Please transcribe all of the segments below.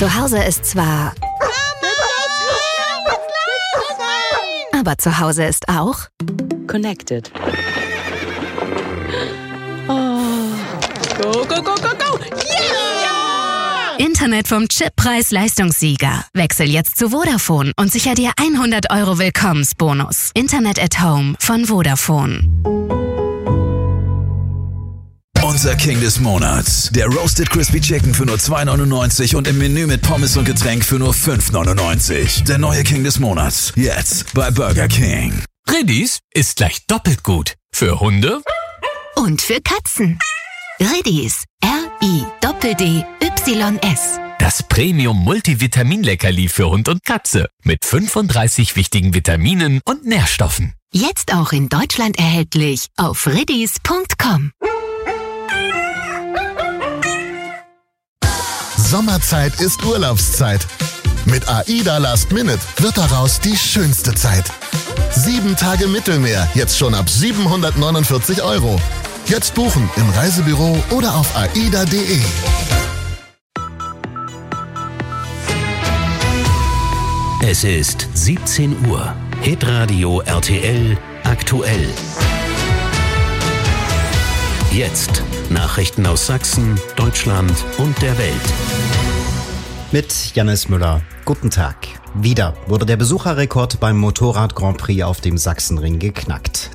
Zu Hause ist zwar... Aber zu Hause ist auch... Connected. Go, go, go, go, go! Yeah! Internet vom Chip Preis-Leistungssieger. Wechsel jetzt zu Vodafone und sicher dir 100 € Willkommensbonus. Internet at Home von Vodafone. Unser King des Monats. Der Roasted Crispy Chicken für nur 2,99 und im Menü mit Pommes und Getränk für nur 5,99. Der neue King des Monats. Jetzt bei Burger King. Riddies ist gleich doppelt gut. Für Hunde Und für Katzen. Riddies. RIDDYS. das Premium-Multivitamin-Leckerli für Hund und Katze mit 35 wichtigen Vitaminen und Nährstoffen. Jetzt auch in Deutschland erhältlich auf riddies.com. Sommerzeit ist Urlaubszeit. Mit AIDA Last Minute wird daraus die schönste Zeit. 7 Tage Mittelmeer, jetzt schon ab 749 €. Jetzt buchen im Reisebüro oder auf aida.de. Es ist 17 Uhr. Hitradio RTL aktuell. Jetzt Nachrichten aus Sachsen, Deutschland und der Welt. Mit Jannis Müller. Guten Tag. Wieder wurde der Besucherrekord beim Motorrad-Grand Prix auf dem Sachsenring geknackt.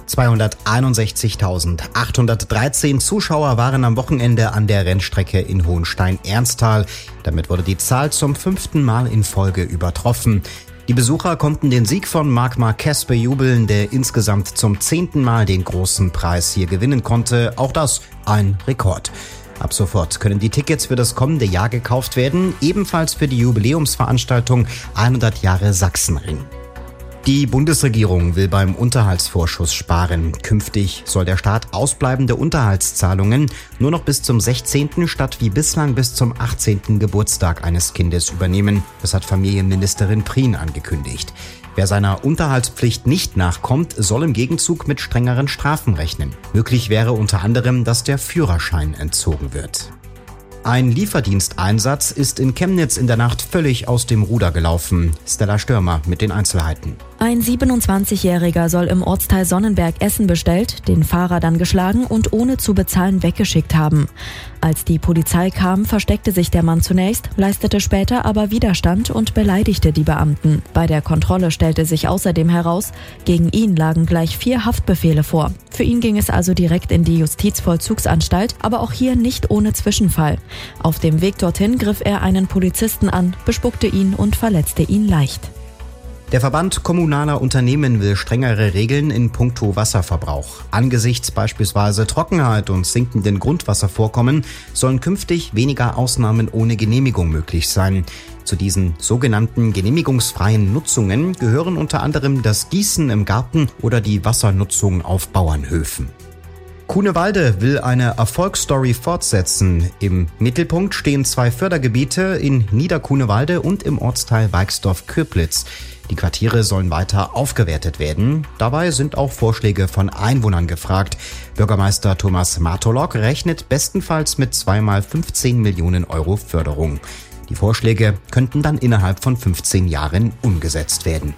261.813 Zuschauer waren am Wochenende an der Rennstrecke in Hohenstein-Ernsthal. Damit wurde die Zahl zum 5. Mal in Folge übertroffen. Die Besucher konnten den Sieg von Marc Marquez bejubeln, der insgesamt zum 10. Mal den großen Preis hier gewinnen konnte. Auch das ein Rekord. Ab sofort können die Tickets für das kommende Jahr gekauft werden, ebenfalls für die Jubiläumsveranstaltung 100 Jahre Sachsenring. Die Bundesregierung will beim Unterhaltsvorschuss sparen. Künftig soll der Staat ausbleibende Unterhaltszahlungen nur noch bis zum 16. statt wie bislang bis zum 18. Geburtstag eines Kindes übernehmen. Das hat Familienministerin Prien angekündigt. Wer seiner Unterhaltspflicht nicht nachkommt, soll im Gegenzug mit strengeren Strafen rechnen. Möglich wäre unter anderem, dass der Führerschein entzogen wird. Ein Lieferdiensteinsatz ist in Chemnitz in der Nacht völlig aus dem Ruder gelaufen. Stella Stürmer mit den Einzelheiten. Ein 27-Jähriger soll im Ortsteil Sonnenberg Essen bestellt, den Fahrer dann geschlagen und ohne zu bezahlen weggeschickt haben. Als die Polizei kam, versteckte sich der Mann zunächst, leistete später aber Widerstand und beleidigte die Beamten. Bei der Kontrolle stellte sich außerdem heraus, gegen ihn lagen gleich 4 Haftbefehle vor. Für ihn ging es also direkt in die Justizvollzugsanstalt, aber auch hier nicht ohne Zwischenfall. Auf dem Weg dorthin griff er einen Polizisten an, bespuckte ihn und verletzte ihn leicht. Der Verband kommunaler Unternehmen will strengere Regeln in puncto Wasserverbrauch. Angesichts beispielsweise Trockenheit und sinkenden Grundwasservorkommen sollen künftig weniger Ausnahmen ohne Genehmigung möglich sein. Zu diesen sogenannten genehmigungsfreien Nutzungen gehören unter anderem das Gießen im Garten oder die Wassernutzung auf Bauernhöfen. Kuhnewalde will eine Erfolgsstory fortsetzen. Im Mittelpunkt stehen 2 Fördergebiete in Niederkuhnewalde und im Ortsteil Weixdorf-Köblitz. Die Quartiere sollen weiter aufgewertet werden. Dabei sind auch Vorschläge von Einwohnern gefragt. Bürgermeister Thomas Martolok rechnet bestenfalls mit 2x 15 Millionen € Förderung. Die Vorschläge könnten dann innerhalb von 15 Jahren umgesetzt werden.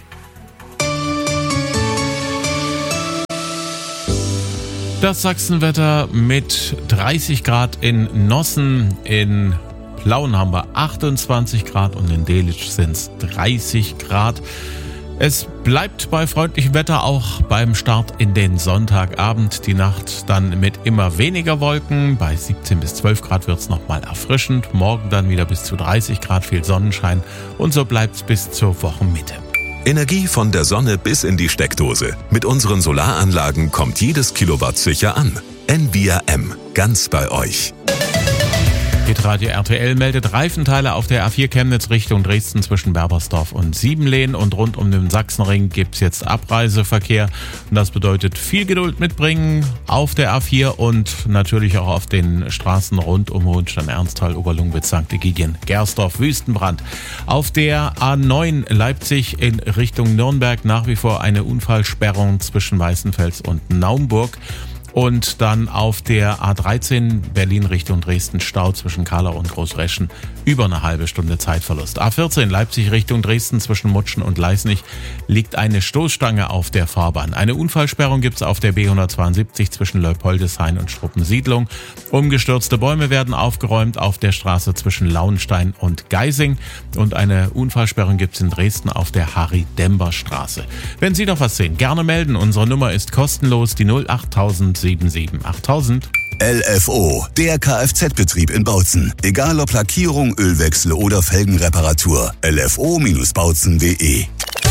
Das Sachsenwetter mit 30 Grad in Nossen, in Plauen haben wir 28 Grad und in Delitzsch sind es 30 Grad. Es bleibt bei freundlichem Wetter auch beim Start in den Sonntagabend. Die Nacht dann mit immer weniger Wolken. Bei 17 bis 12 Grad wird es nochmal erfrischend. Morgen dann wieder bis zu 30 Grad, viel Sonnenschein. Und so bleibt es bis zur Wochenmitte. Energie von der Sonne bis in die Steckdose. Mit unseren Solaranlagen kommt jedes Kilowatt sicher an. Envia M. Ganz bei euch. Hitradio RTL meldet Reifenteile auf der A4 Chemnitz Richtung Dresden zwischen Berbersdorf und Siebenlehn und rund um den Sachsenring gibt's jetzt Abreiseverkehr und das bedeutet viel Geduld mitbringen auf der A4 und natürlich auch auf den Straßen rund um Hohenstein-Ernsthal, Oberlungwitz, St. Egidien, Gersdorf, Wüstenbrand. Auf der A9 Leipzig in Richtung Nürnberg nach wie vor eine Unfallsperrung zwischen Weißenfels und Naumburg. Und dann auf der A13 Berlin Richtung Dresden Stau zwischen Kahlau und Großreschen über eine halbe Stunde Zeitverlust. A14 Leipzig Richtung Dresden zwischen Mutschen und Leisnig liegt eine Stoßstange auf der Fahrbahn. Eine Unfallsperrung gibt's auf der B172 zwischen Leupoldeshain und Struppensiedlung. Umgestürzte Bäume werden aufgeräumt auf der Straße zwischen Lauenstein und Geising. Und eine Unfallsperrung gibt's in Dresden auf der Harry-Dember-Straße. Wenn Sie noch was sehen, gerne melden. Unsere Nummer ist kostenlos, die 08000 77 8000. LFO, der Kfz-Betrieb in Bautzen. Egal ob Lackierung, Ölwechsel oder Felgenreparatur. LFO-Bautzen.de.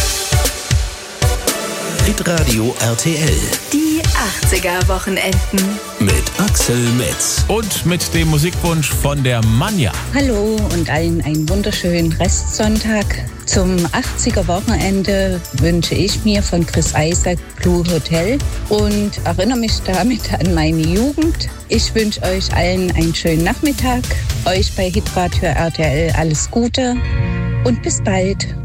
Hitradio RTL. Die 80er-Wochenenden. Mit Axel Metz. Und mit dem Musikwunsch von der Manja. Hallo und allen einen wunderschönen Restsonntag. Zum 80er-Wochenende wünsche ich mir von Chris Isaak Blue Hotel und erinnere mich damit an meine Jugend. Ich wünsche euch allen einen schönen Nachmittag. Euch bei Hitradio RTL alles Gute und bis bald.